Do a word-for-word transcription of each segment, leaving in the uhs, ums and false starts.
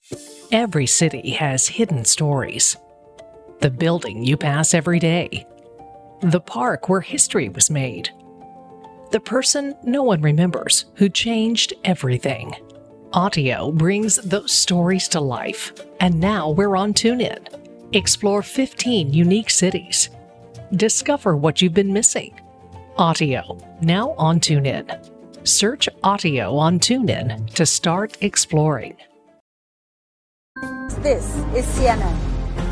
Every city has hidden stories. The building you pass every day. The park where history was made. The person no one remembers who changed everything. Audio brings those stories to life, and now we're on TuneIn. Explore fifteen unique cities. Discover what you've been missing. Audio, now on TuneIn. Search Audio on TuneIn to start exploring. This is C N N.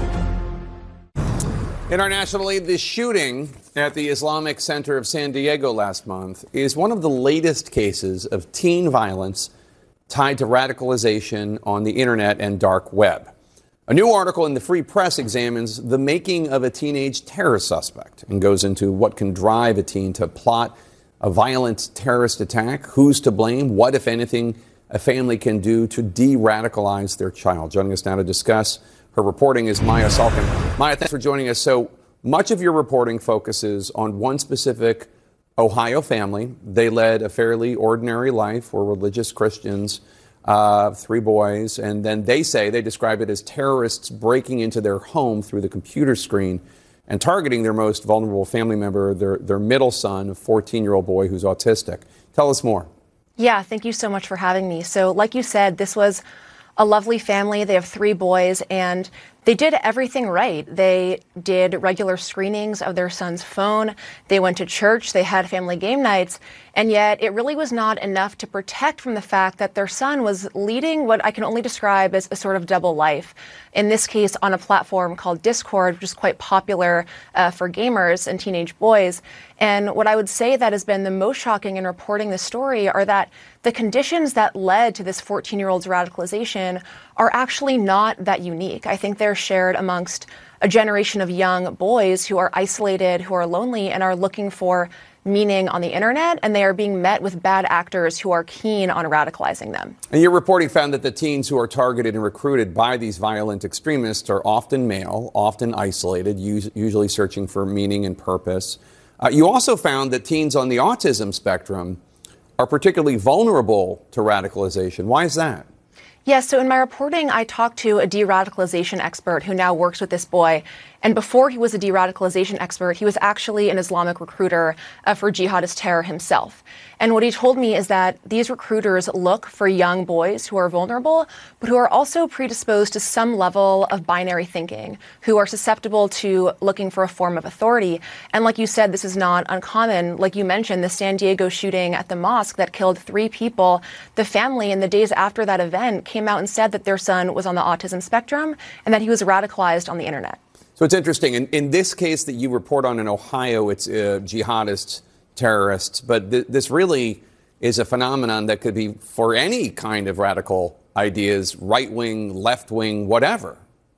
In our national lead, the shooting at the Islamic Center of San Diego last month is one of the latest cases of teen violence tied to radicalization on the internet and dark web. A new article in the Free Press examines the making of a teenage terrorist suspect and goes into what can drive a teen to plot a violent terrorist attack, who's to blame, what, if anything, a family can do to de-radicalize their child. Joining us now to discuss her reporting is Maya Salkin. Maya, thanks for joining us. So much of your reporting focuses on one specific Ohio family. They led a fairly ordinary life, were religious Christians, uh, three boys, and then they say, they describe it as terrorists breaking into their home through the computer screen and targeting their most vulnerable family member, their, their middle son, a fourteen-year-old boy who's autistic. Tell us more. Yeah, thank you so much for having me. So like you said, this was a lovely family. They have three boys, and they did everything right. They did regular screenings of their son's phone. They went to church. They had family game nights. And yet it really was not enough to protect from the fact that their son was leading what I can only describe as a sort of double life. In this case, on a platform called Discord, which is quite popular uh, for gamers and teenage boys. And what I would say that has been the most shocking in reporting this story are that the conditions that led to this fourteen-year-old's radicalization are actually not that unique. I think they're shared amongst a generation of young boys who are isolated, who are lonely, and are looking for meaning on the internet, and they are being met with bad actors who are keen on radicalizing them. And your reporting found that the teens who are targeted and recruited by these violent extremists are often male, often isolated, usually searching for meaning and purpose. Uh, you also found that teens on the autism spectrum are particularly vulnerable to radicalization. Why is that? Yes, so in my reporting, I talked to a de-radicalization expert who now works with this boy. And before he was a de-radicalization expert, he was actually an Islamic recruiter uh, for jihadist terror himself. And what he told me is that these recruiters look for young boys who are vulnerable, but who are also predisposed to some level of binary thinking, who are susceptible to looking for a form of authority. And like you said, this is not uncommon. Like you mentioned, the San Diego shooting at the mosque that killed three people, the family in the days after that event came out and said that their son was on the autism spectrum and that he was radicalized on the internet. So it's interesting. In, in this case that you report on in Ohio, it's uh, jihadist terrorists. But th- this really is a phenomenon that could be for any kind of radical ideas, right-wing, left-wing, whatever.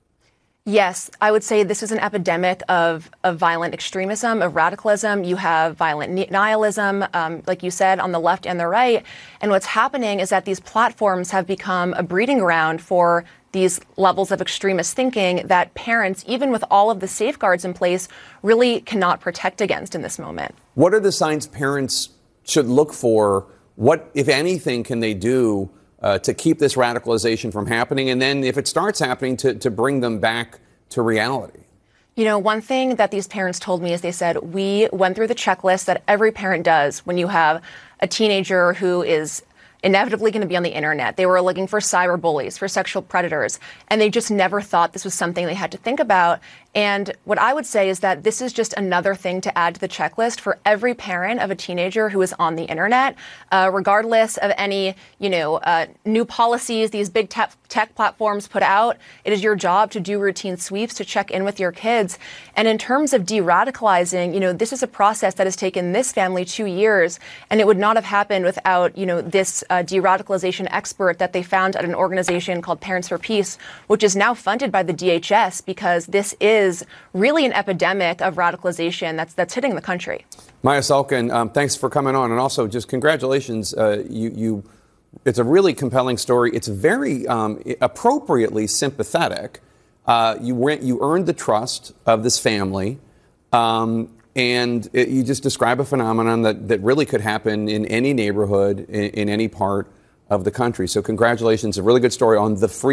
Yes, I would say this is an epidemic of, of violent extremism, of radicalism. You have violent nihilism, um, like you said, on the left and the right. And what's happening is that these platforms have become a breeding ground for these levels of extremist thinking that parents, even with all of the safeguards in place, really cannot protect against in this moment. What are the signs parents should look for? What, if anything, can they do uh, to keep this radicalization from happening? And then if it starts happening, to, to bring them back to reality? You know, one thing that these parents told me is they said, we went through the checklist that every parent does when you have a teenager who is inevitably going to be on the internet. They were looking for cyber bullies, for sexual predators, and they just never thought this was something they had to think about. And what I would say is that this is just another thing to add to the checklist for every parent of a teenager who is on the internet, uh, regardless of any, you know, uh, new policies these big tech, tech platforms put out. It is your job to do routine sweeps, to check in with your kids. And in terms of de-radicalizing, you know, this is a process that has taken this family two years, and it would not have happened without, you know, this uh, de-radicalization expert that they found at an organization called Parents for Peace, which is now funded by the D H S, because this is is really an epidemic of radicalization that's that's hitting the country. Maya Salkin, um, thanks for coming on, and also just congratulations. Uh, you, you, it's a really compelling story. It's very um, appropriately sympathetic. Uh, you went, you earned the trust of this family, um, and it, you just describe a phenomenon that, that really could happen in any neighborhood, in, in any part of the country. So congratulations, a really good story on the free.